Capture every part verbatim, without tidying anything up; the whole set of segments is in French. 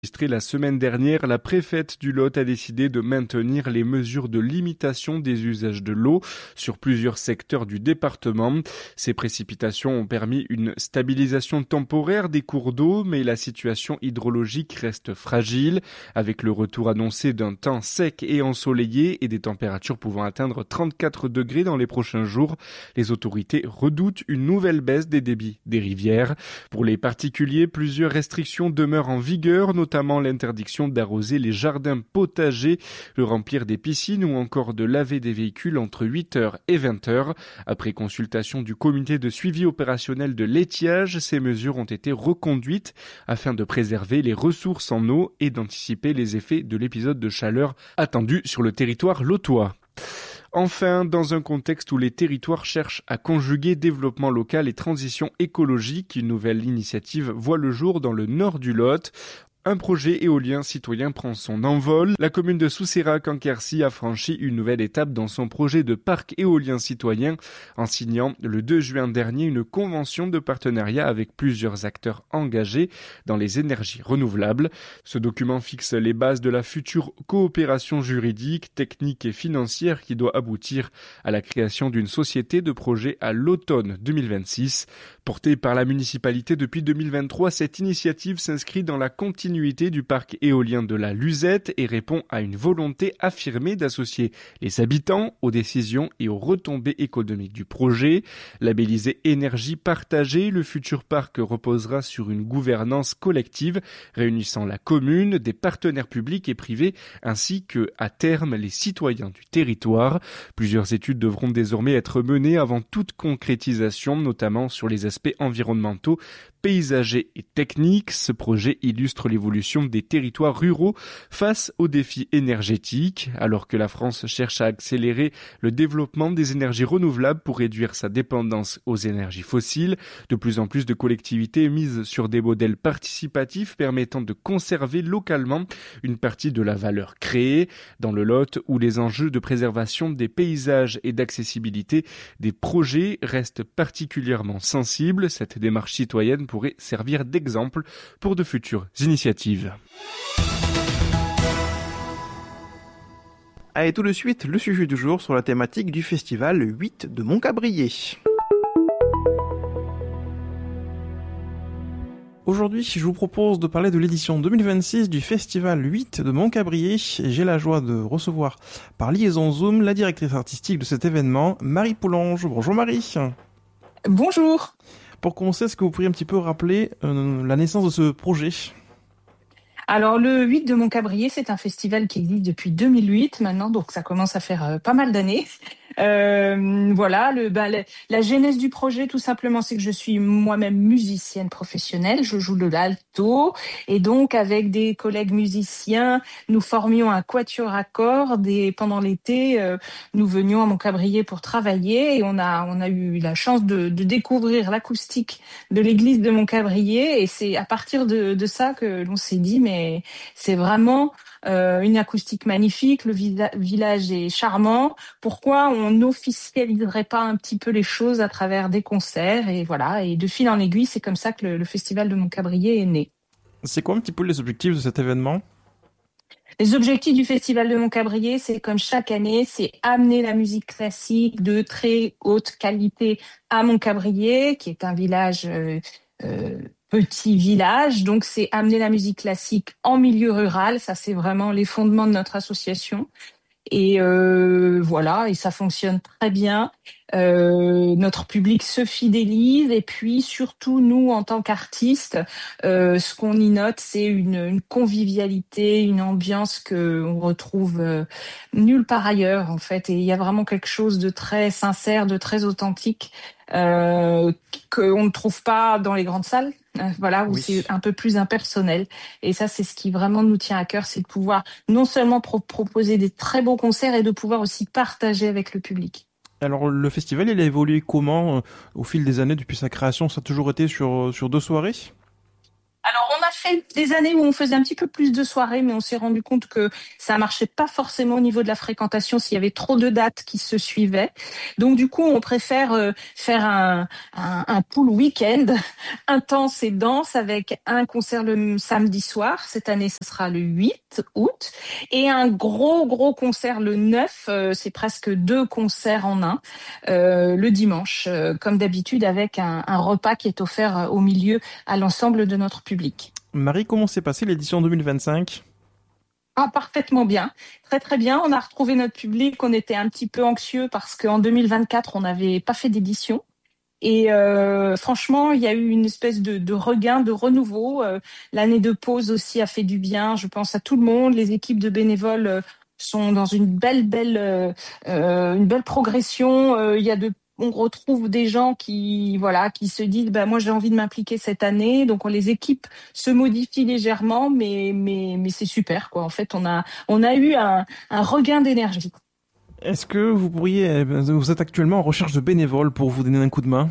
La semaine dernière, la préfète du Lot a décidé de maintenir les mesures de limitation des usages de l'eau sur plusieurs secteurs du département. Ces précipitations ont permis une stabilisation temporaire des cours d'eau, mais la situation hydrologique reste fragile, avec le retour annoncé d'un temps sec et ensoleillé et des températures pouvant atteindre trente-quatre degrés dans les prochains jours. Les autorités redoutent une nouvelle baisse des débits des rivières. Pour les particuliers, plusieurs restrictions demeurent en vigueur, notamment notamment l'interdiction d'arroser les jardins potagers, de remplir des piscines ou encore de laver des véhicules entre huit heures et vingt heures. Après consultation du comité de suivi opérationnel de l'étiage, ces mesures ont été reconduites afin de préserver les ressources en eau et d'anticiper les effets de l'épisode de chaleur attendu sur le territoire lotois. Enfin, dans un contexte où les territoires cherchent à conjuguer développement local et transition écologique, une nouvelle initiative voit le jour dans le nord du Lot. Un projet éolien citoyen prend son envol. La commune de Souceyrac-en-Quercy a franchi une nouvelle étape dans son projet de parc éolien citoyen en signant le deux juin dernier une convention de partenariat avec plusieurs acteurs engagés dans les énergies renouvelables. Ce document fixe les bases de la future coopération juridique, technique et financière qui doit aboutir à la création d'une société de projet à l'automne deux mille vingt-six. Portée par la municipalité depuis deux mille vingt-trois, cette initiative s'inscrit dans la continuité du parc éolien de la Luzette et répond à une volonté affirmée d'associer les habitants aux décisions et aux retombées économiques du projet. Labellisé énergie partagée, le futur parc reposera sur une gouvernance collective réunissant la commune, des partenaires publics et privés ainsi que, à terme, les citoyens du territoire. Plusieurs études devront désormais être menées avant toute concrétisation, notamment sur les aspects environnementaux, paysagers et techniques. Ce projet illustre l'évolution des territoires ruraux face aux défis énergétiques. Alors que la France cherche à accélérer le développement des énergies renouvelables pour réduire sa dépendance aux énergies fossiles, de plus en plus de collectivités misent sur des modèles participatifs permettant de conserver localement une partie de la valeur créée. Dans le Lot, où les enjeux de préservation des paysages et d'accessibilité des projets restent particulièrement sensibles, cette démarche citoyenne pourrait servir d'exemple pour de futures initiatives. Allez, tout de suite, le sujet du jour sur la thématique du festival huit de Montcabrier. Aujourd'hui, je vous propose de parler de l'édition deux mille vingt-six du festival huit de Montcabrier. J'ai la joie de recevoir par liaison Zoom la directrice artistique de cet événement, Marie Poulange. Bonjour Marie. Bonjour. Pour commencer, est-ce que vous pourriez un petit peu rappeler euh, la naissance de ce projet ? Alors, le huit de Montcabrier, c'est un festival qui existe depuis deux mille huit maintenant, donc ça commence à faire euh, pas mal d'années. Euh, voilà, le, bah, la, la genèse du projet, tout simplement, c'est que je suis moi-même musicienne professionnelle. Je joue de l'alto et donc avec des collègues musiciens, nous formions un quatuor à cordes et pendant l'été, euh, nous venions à Montcabrier pour travailler et on a on a eu la chance de, de découvrir l'acoustique de l'église de Montcabrier et c'est à partir de, de ça que l'on s'est dit mais c'est vraiment Euh, une acoustique magnifique, le visa- village est charmant. Pourquoi on n'officialiserait pas un petit peu les choses à travers des concerts et voilà. Et de fil en aiguille, c'est comme ça que le, le festival de Montcabrier est né. C'est quoi un petit peu les objectifs de cet événement ? Les objectifs du festival de Montcabrier, c'est comme chaque année, c'est amener la musique classique de très haute qualité à Montcabrier, qui est un village euh, euh, petit village. Donc, c'est amener la musique classique en milieu rural. Ça, c'est vraiment les fondements de notre association. Et euh, voilà, et ça fonctionne très bien. Euh, notre public se fidélise et puis surtout nous en tant qu'artistes, euh, ce qu'on y note, c'est une, une convivialité, une ambiance que on retrouve euh, nulle part ailleurs en fait. Et il y a vraiment quelque chose de très sincère, de très authentique euh, qu'on ne trouve pas dans les grandes salles. Voilà, où oui. C'est un peu plus impersonnel. Et ça, c'est ce qui vraiment nous tient à cœur, c'est de pouvoir non seulement pro- proposer des très beaux concerts et de pouvoir aussi partager avec le public. Alors, le festival, il a évolué comment euh, au fil des années depuis sa création ? Ça a toujours été sur, sur deux soirées ? Alors, on a fait des années où on faisait un petit peu plus de soirées, mais on s'est rendu compte que ça marchait pas forcément au niveau de la fréquentation s'il y avait trop de dates qui se suivaient. Donc du coup, on préfère euh, faire un, un, un pool week-end intense et dense avec un concert le samedi soir. Cette année, ce sera le huit août. Et un gros, gros concert le neuf. Euh, c'est presque deux concerts en un. Euh, le dimanche, euh, comme d'habitude, avec un, un repas qui est offert euh, au milieu à l'ensemble de notre public. Marie, comment s'est passée l'édition deux mille vingt-cinq ? Ah, parfaitement bien. Très, très bien. On a retrouvé notre public. On était un petit peu anxieux parce qu'en deux mille vingt-quatre, on n'avait pas fait d'édition. Et euh, franchement, il y a eu une espèce de, de regain, de renouveau. Euh, l'année de pause aussi a fait du bien. Je pense à tout le monde. Les équipes de bénévoles euh, sont dans une belle, belle, euh, euh, une belle progression. Euh, il y a de, on retrouve des gens qui, voilà, qui se disent, bah moi j'ai envie de m'impliquer cette année. Donc on, les équipes se modifient légèrement, mais mais mais c'est super quoi. En fait, on a on a eu un, un regain d'énergie. Est-ce que vous pourriez, vous êtes actuellement en recherche de bénévoles pour vous donner un coup de main ?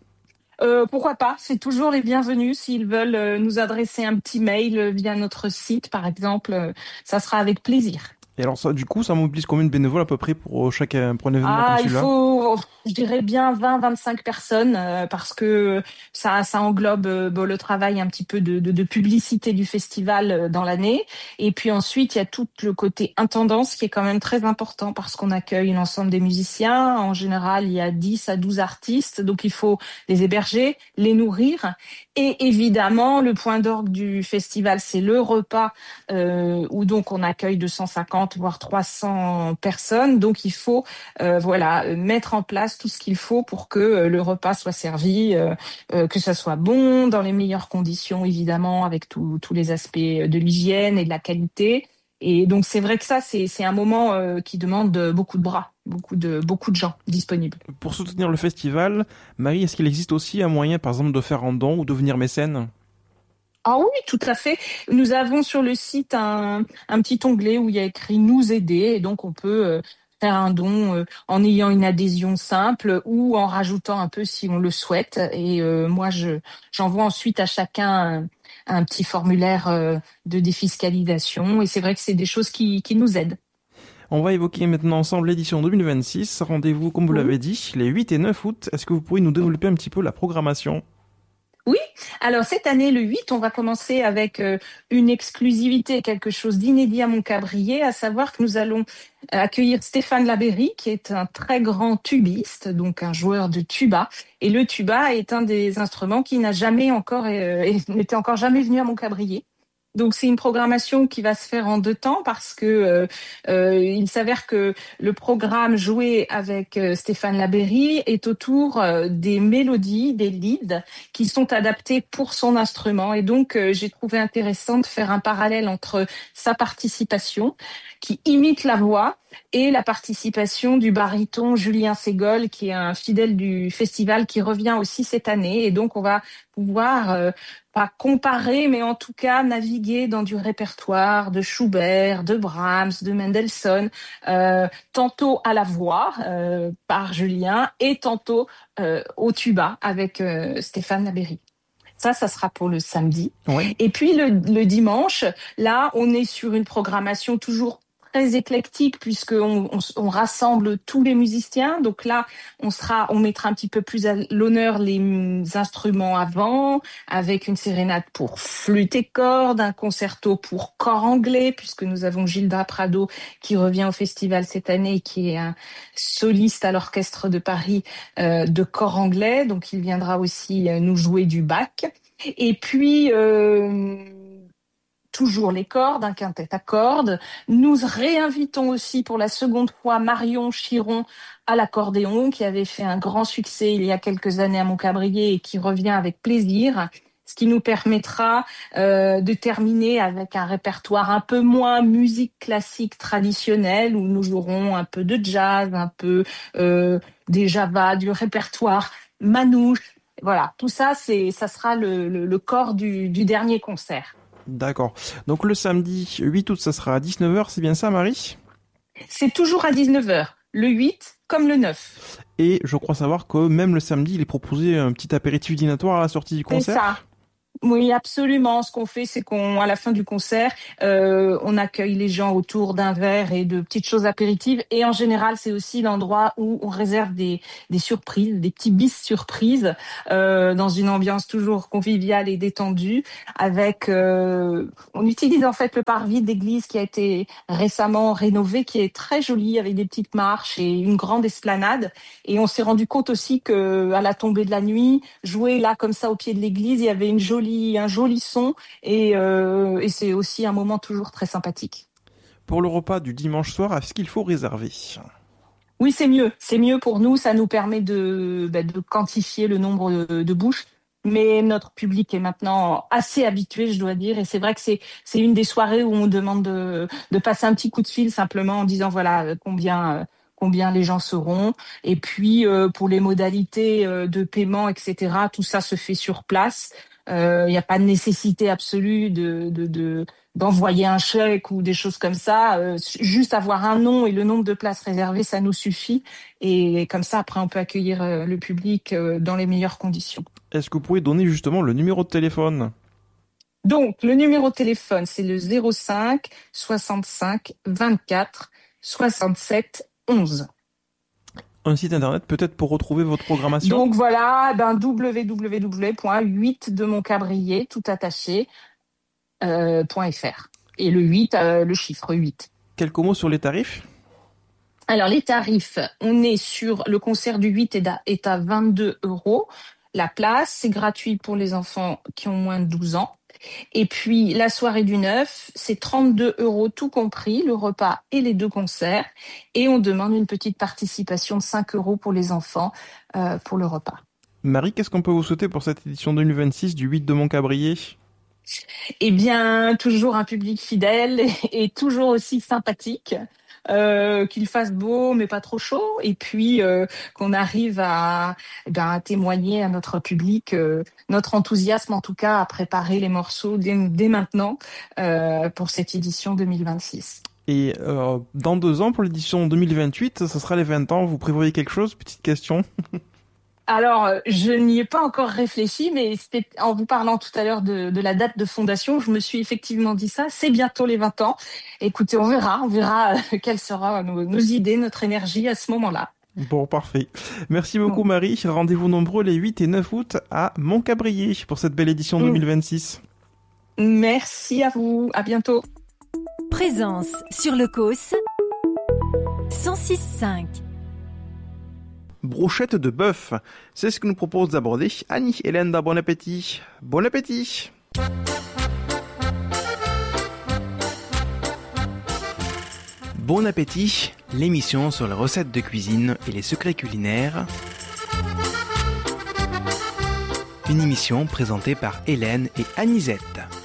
Euh, pourquoi pas, c'est toujours les bienvenus s'ils veulent euh, nous adresser un petit mail euh, via notre site par exemple, euh, ça sera avec plaisir. Et alors ça, du coup, ça mobilise combien de bénévoles à peu près pour chaque pour un événement Ah, comme il celui-là ? faut, je dirais bien vingt à vingt-cinq personnes euh, parce que ça, ça englobe euh, bon, le travail un petit peu de, de, de publicité du festival euh, dans l'année. Et puis ensuite, il y a tout le côté intendance qui est quand même très important parce qu'on accueille l'ensemble des musiciens. En général, il y a dix à douze artistes, donc il faut les héberger, les nourrir. Et évidemment, le point d'orgue du festival, c'est le repas euh, où donc on accueille deux cent cinquante voire trois cents personnes. Donc il faut euh, voilà mettre en place tout ce qu'il faut pour que euh, le repas soit servi, euh, euh, que ça soit bon, dans les meilleures conditions évidemment, avec tous tous les aspects de l'hygiène et de la qualité. Et donc c'est vrai que ça c'est c'est un moment euh, qui demande beaucoup de bras, beaucoup de beaucoup de gens disponibles. Pour soutenir le festival, Marie, est-ce qu'il existe aussi un moyen, par exemple, de faire un don ou devenir mécène ? Ah oui, tout à fait. Nous avons sur le site un, un petit onglet où il y a écrit nous aider, et donc on peut euh, faire un don euh, en ayant une adhésion simple ou en rajoutant un peu si on le souhaite. Et euh, moi, je j'envoie ensuite à chacun un, un petit formulaire euh, de défiscalisation. Et c'est vrai que c'est des choses qui, qui nous aident. On va évoquer maintenant ensemble l'édition deux mille vingt-six. Rendez-vous, comme vous Oui. l'avez dit, les huit et neuf août. Est-ce que vous pourriez nous développer un petit peu la programmation ? Oui, alors cette année, le huit, on va commencer avec euh, une exclusivité, quelque chose d'inédit à Montcabrier, à savoir que nous allons accueillir Stéphane Labéry, qui est un très grand tubiste, donc un joueur de tuba. Et le tuba est un des instruments qui n'a jamais encore, euh, n'était encore jamais venu à Montcabrier. Donc c'est une programmation qui va se faire en deux temps parce que euh, euh, il s'avère que le programme joué avec euh, Stéphane Labéry est autour euh, des mélodies, des leads qui sont adaptés pour son instrument. Et donc euh, j'ai trouvé intéressant de faire un parallèle entre sa participation qui imite la voix et la participation du baryton Julien Ségol, qui est un fidèle du festival qui revient aussi cette année. Et donc on va pouvoir euh, pas comparer, mais en tout cas naviguer dans du répertoire de Schubert, de Brahms, de Mendelssohn, euh, tantôt à la voix euh, par Julien et tantôt euh, au tuba avec euh, Stéphane Labéry. Ça, ça sera pour le samedi. Oui. Et puis le, le dimanche, là, on est sur une programmation toujours très éclectique puisqu'on on, on rassemble tous les musiciens. Donc là, on sera, on mettra un petit peu plus à l'honneur les instruments avant, avec une sérénade pour flûte et cordes, un concerto pour corps anglais, puisque nous avons Gilda Prado qui revient au festival cette année, qui est un soliste à l'Orchestre de Paris euh, de corps anglais. Donc il viendra aussi nous jouer du Bach. Et puis euh, toujours les cordes, un quintet à cordes. Nous réinvitons aussi pour la seconde fois Marion Chiron à l'accordéon, qui avait fait un grand succès il y a quelques années à Montcabrier et qui revient avec plaisir, ce qui nous permettra euh, de terminer avec un répertoire un peu moins musique classique traditionnelle, où nous jouerons un peu de jazz, un peu euh, des Java, du répertoire manouche. Voilà, tout ça, c'est, ça sera le, le, le corps du, du dernier concert. D'accord. Donc le samedi huit août, ça sera à dix-neuf heures, c'est bien ça, Marie ? C'est toujours à dix-neuf heures, le huit comme le neuf. Et je crois savoir que même le samedi, il est proposé un petit apéritif dînatoire à la sortie du concert. C'est ça. Oui, absolument. Ce qu'on fait, c'est qu'on, à la fin du concert, euh, on accueille les gens autour d'un verre et de petites choses apéritives. Et en général, c'est aussi l'endroit où on réserve des, des surprises, des petits bis surprises, euh, dans une ambiance toujours conviviale et détendue. Avec, euh, on utilise en fait le parvis d'église qui a été récemment rénové, qui est très joli, avec des petites marches et une grande esplanade. Et on s'est rendu compte aussi que, à la tombée de la nuit, jouer là comme ça au pied de l'église, il y avait une jolie un joli son et, euh, et c'est aussi un moment toujours très sympathique. Pour le repas du dimanche soir, est-ce qu'il faut réserver ? Oui, c'est mieux. C'est mieux pour nous. Ça nous permet de, bah, de quantifier le nombre de, de bouches. Mais notre public est maintenant assez habitué, je dois dire. Et c'est vrai que c'est, c'est une des soirées où on demande de, de passer un petit coup de fil simplement en disant voilà combien, combien les gens seront. Et puis, euh, pour les modalités de paiement, et cetera, tout ça se fait sur place. Il euh, n'y a pas de nécessité absolue de, de, de, d'envoyer un chèque ou des choses comme ça. Euh, juste avoir un nom et le nombre de places réservées, ça nous suffit. Et comme ça, après, on peut accueillir euh, le public euh, dans les meilleures conditions. Est-ce que vous pouvez donner justement le numéro de téléphone ? Donc, le numéro de téléphone, c'est le zéro cinq soixante-cinq vingt-quatre soixante-sept onze. Un site internet peut-être pour retrouver votre programmation ? Donc voilà, ben w w w point huit de Montcabrier, tout attaché, euh, .fr. Et le huit, euh, le chiffre huit. Quelques mots sur les tarifs ? Alors les tarifs, on est sur le concert du huit est à, est à vingt-deux euros. La place, c'est gratuit pour les enfants qui ont moins de douze ans. Et puis la soirée du neuf, c'est trente-deux euros tout compris, le repas et les deux concerts. Et on demande une petite participation de cinq euros pour les enfants euh, pour le repas. Marie, qu'est-ce qu'on peut vous souhaiter pour cette édition deux mille vingt-six du huit de Montcabrier ? Eh bien, toujours un public fidèle et, et toujours aussi sympathique. Euh, qu'il fasse beau mais pas trop chaud, et puis euh, qu'on arrive à, ben, à témoigner à notre public euh, notre enthousiasme en tout cas à préparer les morceaux dès, dès maintenant euh, pour cette édition deux mille vingt-six. Et euh, dans deux ans, pour l'édition deux mille vingt-huit, ce sera les vingt ans, vous prévoyez quelque chose ? Petite question. Alors, je n'y ai pas encore réfléchi, mais c'était, en vous parlant tout à l'heure de, de la date de fondation, je me suis effectivement dit ça. C'est bientôt les vingt ans. Écoutez, on verra, on verra quelles seront nos, nos idées, notre énergie à ce moment-là. Bon, parfait. Merci beaucoup bon. Marie. Rendez-vous nombreux les huit et neuf août à Montcabrier pour cette belle édition deux mille vingt-six. Merci à vous. À bientôt. Présence sur le C O S cent six virgule cinq. Brochette de bœuf, c'est ce que nous propose d'aborder Annie et Linda. Bon appétit. Bon appétit. Bon appétit, l'émission sur les recettes de cuisine et les secrets culinaires. Une émission présentée par Hélène et Anisette.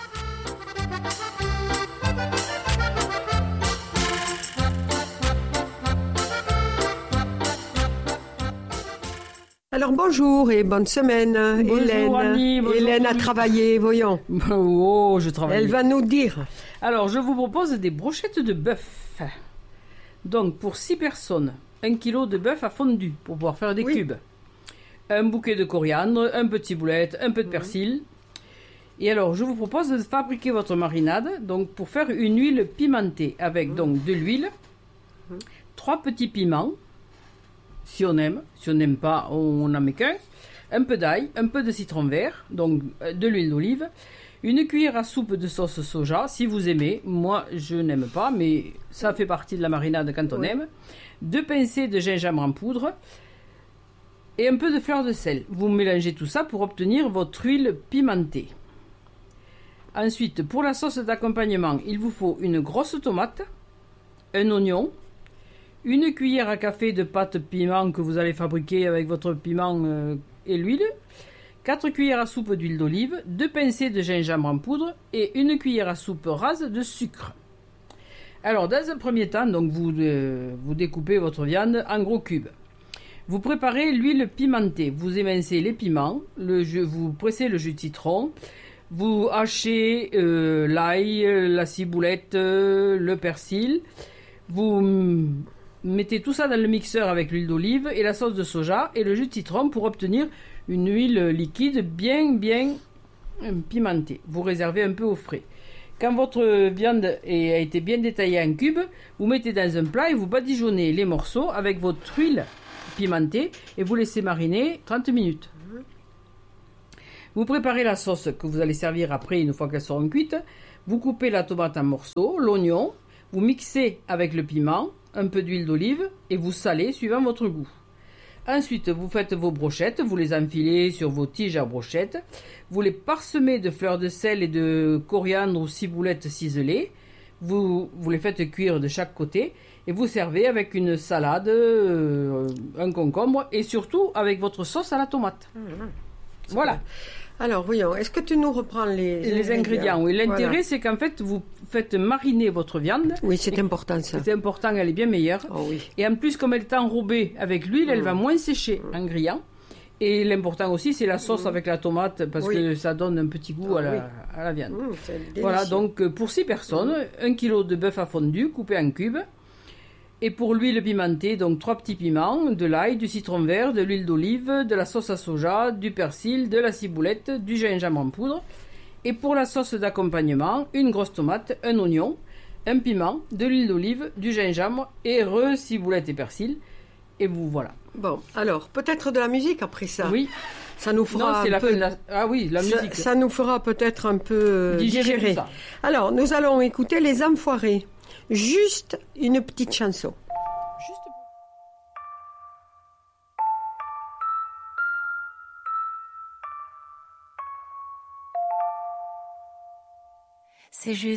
Alors bonjour et bonne semaine, bonjour, Hélène. Annie, bonjour, Hélène a travaillé, voyons. Oh, je travaille. Elle va nous dire. Alors, je vous propose des brochettes de bœuf. Donc, pour six personnes, un kilo de bœuf à fondu pour pouvoir faire des oui. cubes. Un bouquet de coriandre, un petit boulette, un peu de persil. Et alors, je vous propose de fabriquer votre marinade. Donc, pour faire une huile pimentée avec donc de l'huile, trois petits piments. Si on aime, si on n'aime pas, on n'en met qu'un. Un peu d'ail, un peu de citron vert, donc de l'huile d'olive. Une cuillère à soupe de sauce soja, si vous aimez. Moi, je n'aime pas, mais ça fait partie de la marinade quand on oui. aime. Deux pincées de gingembre en poudre. Et un peu de fleur de sel. Vous mélangez tout ça pour obtenir votre huile pimentée. Ensuite, pour la sauce d'accompagnement, il vous faut une grosse tomate, un oignon, une cuillère à café de pâte piment que vous allez fabriquer avec votre piment euh, et l'huile, quatre cuillères à soupe d'huile d'olive, deux pincées de gingembre en poudre et une cuillère à soupe rase de sucre. Alors, dans un premier temps, donc vous, euh, vous découpez votre viande en gros cubes. Vous préparez l'huile pimentée. Vous émincez les piments, le jus, vous pressez le jus de citron, vous hachez euh, l'ail, la ciboulette, euh, le persil. Vous mettez tout ça dans le mixeur avec l'huile d'olive et la sauce de soja et le jus de citron pour obtenir une huile liquide bien, bien pimenté. Vous réservez un peu au frais. Quand votre viande est- a été bien détaillée en cubes, vous mettez dans un plat et vous badigeonnez les morceaux avec votre huile pimentée et vous laissez mariner trente minutes. Vous préparez la sauce que vous allez servir après une fois qu'elles seront cuites. Vous coupez la tomate en morceaux, l'oignon, vous mixez avec le piment, un peu d'huile d'olive et vous salez suivant votre goût. Ensuite, vous faites vos brochettes, vous les enfilez sur vos tiges à brochettes, vous les parsemez de fleurs de sel et de coriandre ou ciboulettes ciselées, vous, vous les faites cuire de chaque côté et vous servez avec une salade, euh, un concombre et surtout avec votre sauce à la tomate. Voilà. Alors, voyons, est-ce que tu nous reprends les, Les ingrédients, oui. L'intérêt, Voilà. c'est qu'en fait, vous faites mariner votre viande. Oui, c'est important ça. C'est important, elle est bien meilleure. Oh oui. Et en plus, comme elle est enrobée avec l'huile, elle Mm. va moins sécher en grillant. Et l'important aussi, c'est la sauce avec la tomate, parce Oui. que ça donne un petit goût Ah à, la, oui. à la viande. Mmh, c'est délicieux. Voilà, donc euh, pour six personnes, un kilo de bœuf à fondu coupé en cubes. Et pour l'huile pimentée, donc trois petits piments, de l'ail, du citron vert, de l'huile d'olive, de la sauce à soja, du persil, de la ciboulette, du gingembre en poudre. Et pour la sauce d'accompagnement, une grosse tomate, un oignon, un piment, de l'huile d'olive, du gingembre et re ciboulette et persil. Et vous voilà. Bon, alors, peut-être de la musique après ça. Oui. Ça nous fera Non, c'est un la peu... fin de la... Ah oui, la ça, musique. ça nous fera peut-être un peu euh, Digérer digérer. tout ça. Alors, nous allons écouter Les Enfoirés. Juste une petite chanson. C'est juste